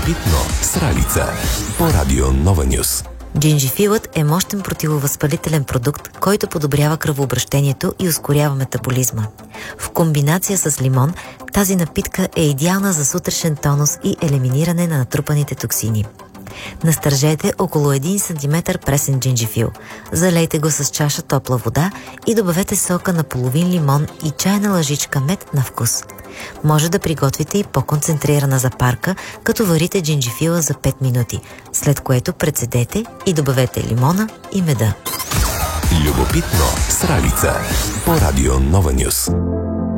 Любопитно с Ралица по Радио Нова Нюс. Джинджифилът е мощен противовъзпалителен продукт, който подобрява кръвообращението и ускорява метаболизма. В комбинация с лимон, тази напитка е идеална за сутрешен тонус и елиминиране на натрупаните токсини. Настържете около 1 см пресен джинджифил. Залейте го с чаша топла вода и добавете сока на половин лимон и чайна лъжичка мед на вкус. Може да приготвите и по-концентрирана запарка, като варите джинджифила за 5 минути, след което прецедете и добавете лимона и меда. Любопитно с Ралица по Радио Нова Нюс.